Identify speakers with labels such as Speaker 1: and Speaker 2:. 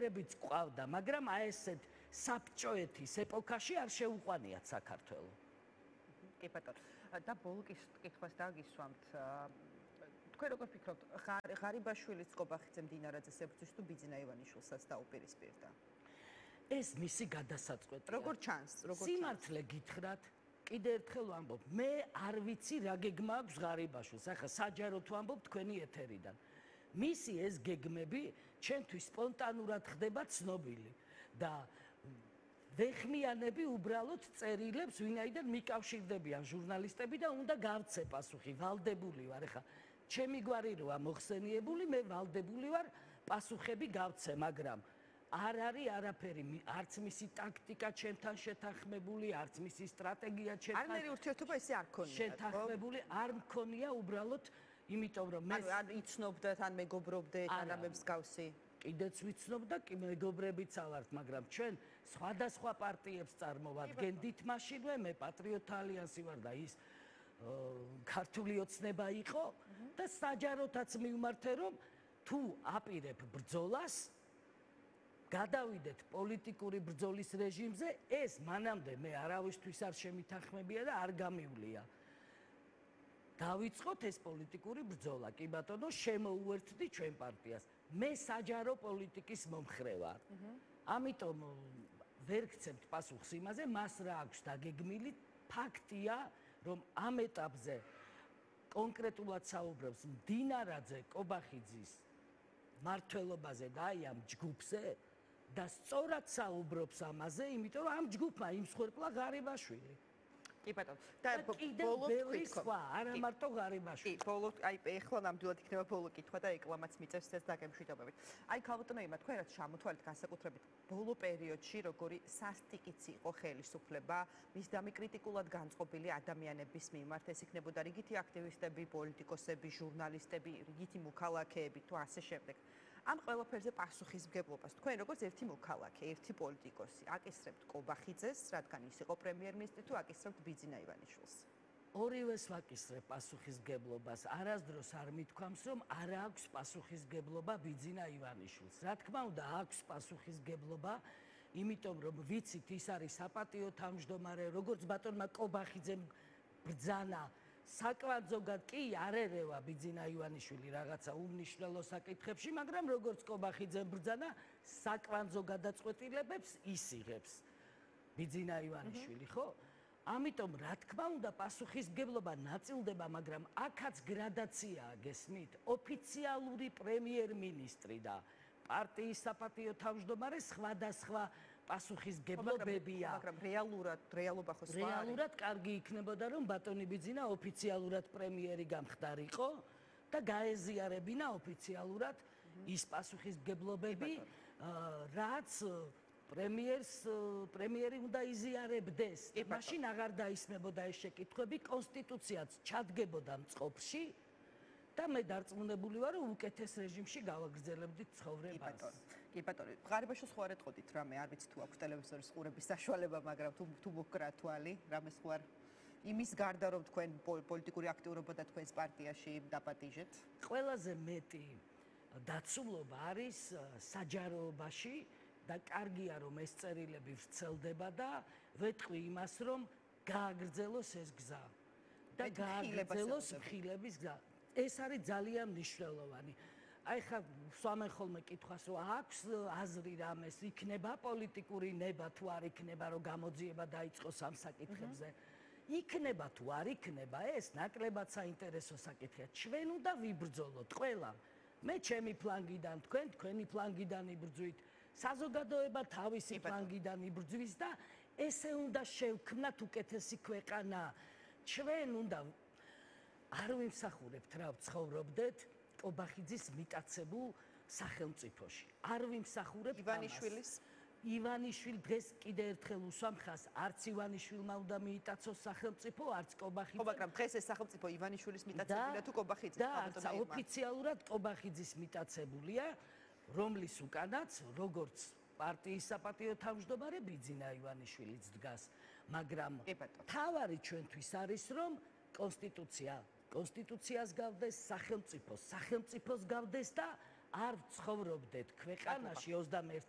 Speaker 1: პრემიერებიც ყავდა, მაგრამ აი ესეთ საბჭოეთის ეპოქაში არ შეუყვანიათ საქართველოს.
Speaker 2: კი ბატონო. და ბოლო კითხვას დაგისვამთ. თქვენ როგორ ფიქრობთ, ღარიბაშვილის ყობახიძემ დინარაძეს ებრძვის თუ ბიძინა ივანიშვილსაც დაუპირისპირდა?
Speaker 1: ეს მისი გადასაწყვეტია.
Speaker 2: როგორ ჩანს?
Speaker 1: სიმართლე გითხრათ, კიდე ერთხელ ვამბობ, მე არ ვიცი რა გეგმა აქვს ღარიბაშვილს. ახლა საჯაროდ ვამბობ თქვენი ეთერიდან. მისი ეს გეგმები ჩემთვის სპონტანურად ხდება ცნობილი და ვეხმიანები უბრალოდ წერილებს, ვინაიდან მიკავშირდებიან ჟურნალისტები და უნდა გავცე პასუხი, ვალდებული ვარ. ახლა ჩემი გვარი როა მოხსენიებული, მე ვალდებული ვარ პასუხები გავცე, მაგრამ არ არის არაფერი, არც მისი ტაქტიკა ჩემთან შეთანხმებული, არც მისი სტრატეგია ჩემთან.
Speaker 2: არნერი ურთიერთობა ესე არ ქონია.
Speaker 1: შეთანხმებული არ მქონია უბრალოდ, იმიტომ რომ მე
Speaker 2: ან იცნობდათ, ან მეგობრობდეთ, ან ამებს გავსი.
Speaker 1: კიდეც ვიცნობ და მეგობრებიც ავართ, მაგრამ ჩვენ სხვადასხვა პარტიებს წარმოვადგენდით მაშინვე, მე პატრიოტ ალიანსი ვარ და ის ქართული ოცნება იყო და საჯაროდაც მივმართე, რომ თუ აპირებ ბრძოლას, გადავიდეთ პოლიტიკური ბრძოლის რეჟიმზე, ეს მანამდე მე არავისთვის არ შემითანხმებია და არ გამივლია. დავიწყოთ ეს პოლიტიკური ბრძოლა, კი ბატონო, შემოუერთდი ჩვენ პარტიას. მე საჯარო პოლიტიკის მომხრე ვარ. ამიტომ ვერ გცემთ პასუხს იმაზე, მას რა აქვს დაგეგმილი. ფაქტია, რომ ამ ეტაპზე კონკრეტულად საუბრობს მდინარაძე ყობახიძის მმართველობაზე და აი ამ ჯგუფზე და სწორად საუბრობს ამაზე, იმიტომ რომ ამ ჯგუფმა იმსხვერპლა ღარიბაშვილი.
Speaker 2: კი ბატონო. და
Speaker 1: ბოლო თქვა, არა მარტო ღარიბაშვილი.
Speaker 2: კი, ბოლო, აი ეხლა ნამდვილად იქნება ბოლო კითხვა და ეკლამაც მიწევს ეს დაგემშვიდობებით. აი ქალბატონებმა თქვენ რაც ჩამოთვალეთ განსაკუთრებით ბოლო პერიოდში როგორი სასტიკიც იყო ხელისუფლება, მის დამი კრიტიკულად განწყობილი ადამიანების მიმართ, ეს იქნებოდა რიგითი აქტივისტები, პოლიტიკოსები, ჟურნალისტები, რიგითი მოქალაქეები თუ ასე შემდეგ. ამ ყველაფერზე პასუხისმგებლობას თქვენ როგორც ერთი მოქალაქე, ერთი პოლიტიკოსი აკისრებთ ყობახიძეს, რადგან ის იყო პრემიერ-მინისტრი თუ აკისრებთ ბიძინა ივანიშვილს?
Speaker 1: ორივეს ვაკისრებ პასუხისმგებლობას. არასდროს არ მithქვამს, რომ არ აქვს პასუხისმგებლობა ბიძინა ივანიშვილს. რა თქმა უნდა, აქვს პასუხისმგებლობა, იმიტომ რომ ვიცით, ის არის საპატიო თავმჯდომარე, როგორც ბატონმა ყობახიძემ ბრძანა საკვანძოგად კი არ ერევა ბიძინა ივანიშვილი რაღაცა უმნიშვნელო საკითხებში, მაგრამ როგორც ყობახიძემ ბრძანა საკვანძო გადაწყვეტილებებს ისიღებს ბიძინა ივანიშვილი, ხო? ამიტომ რა თქმა უნდა პასუხისმგებლობა ნაწილდება, მაგრამ აქაც გრადაციაა, გესმით? ოფიციალური პრემიერ-მინისტრი და პარტიის საპატიო თავმჯდომარე სხვადასხვა პასუხისმგებლობებია.
Speaker 2: მაგრამ რეალობა ხო სხვა არის?
Speaker 1: რეალურად კარგი იქნებოდა, რომ ბატონი ბიძინა ოფიციალურად პრემიერი გამხდარიყო და გაეზიარებინა ოფიციალურად ის პასუხისმგებლობები, რაც პრემიერი უნდა იზიარებდეს. მაშინ აღარ დაისმებოდა ეს შეკითხვები, კონსტიტუციაც ჩადგებოდა მწყობში და მე დარწმუნებული ვარ, რომ უკეთეს რეჟიმში გავაგრძელებდით ცხოვრებას.
Speaker 2: კი ბატონო, ღარიბაშვილს ხო არ ეტყოდით რამე, არ ვიცი თუ აქვს ტელევიზორის ყურების საშუალება, მაგრამ თუ მოგკრა თვალი, რამეს ხო არ იმის გარდა რომ თქვენ პოლიტიკური აქტიურობა და თქვენს პარტიაში დაპატიჟეთ?
Speaker 1: ყველაზე მეტი დაცულობა არის საჯაროობაში და კარგია რომ ეს წერილები ვრცელდება და ვეთყვი იმას, რომ გააგრძელოს ეს გზა და გააგრძელოს მხილების გზა. ეს არის ძალიან მნიშვნელოვანი. აი ხა სვამენ ხოლმე კითხვას, რომ აქვს აზრი რამეს, იქნება პოლიტიკური ნება თუ არ იქნება, რომ გამოძიება დაიწყოს ამ საკითხებზე. იქნება თუ არ იქნება, ეს ნაკლებად საინტერესო საკითხია. ჩვენ უნდა ვიბრძოლოთ ყველა. მე ჩემი ფლანგიდან, თქვენ თქვენი ფლანგიდან იბრძვით. საზოგადოება თავისი ფლანგიდან იბრძვის და ესე უნდა შევქმნათ უკეთესი ქვეყანა. ჩვენ უნდა არ ვიმსახურებთ რა ვცხოვრობდეთ ყობახიძის მიტაცებულ სახელმწიფოში. არ ვიმსახურებთ ივანიშვილი დღეს კიდე ერთხელ უსვამ ხას, არც ივანიშვილმა უნდა მიიტაცოს სახელმწიფო, არც ყობახიძე.
Speaker 2: მაგრამ დღეს ეს სახელმწიფო ივანიშვილის მიტაცებულია თუ ყობახიძის?
Speaker 1: და ოფიციალურად ყობახიძის მიტაცებულია, რომლის უკანაც როგორც პარტიის საპატიო თავმჯდომარე ბიძინა ივანიშვილიც დგას, მაგრამ თავარი ჩვენთვის არის, რომ კონსტიტუციას გავდეს, სახელმწიფოს გავდეს და არ ცხოვრობდეთ ქვეყანაში 21